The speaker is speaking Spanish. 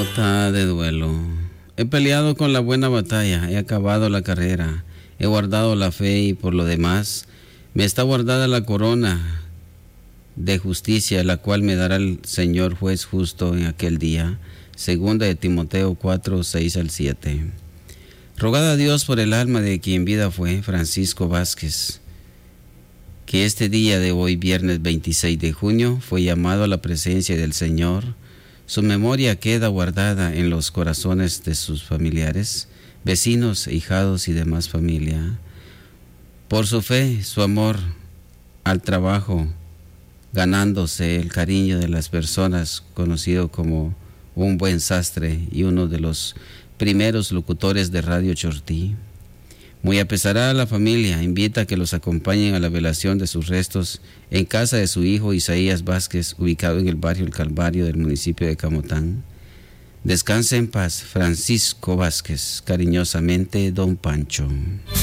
Nota de duelo. He peleado con la buena batalla, he acabado la carrera, he guardado la fe y por lo demás me está guardada la corona de justicia, la cual me dará el Señor juez justo en aquel día. Segunda de Timoteo 4, 6 al 7. Rogad a Dios por el alma de quien vida fue Francisco Vázquez, que este día de hoy, viernes 26 de junio, fue llamado a la presencia del Señor. Su memoria queda guardada en los corazones de sus familiares, vecinos, hijados y demás familia. Por su fe, su amor al trabajo, ganándose el cariño de las personas, conocido como un buen sastre y uno de los primeros locutores de Radio Chortí. Muy apesarada la familia, invita a que los acompañen a la velación de sus restos en casa de su hijo Isaías Vázquez, ubicado en el barrio El Calvario del municipio de Camotán. Descanse en paz, Francisco Vázquez. Cariñosamente, Don Pancho.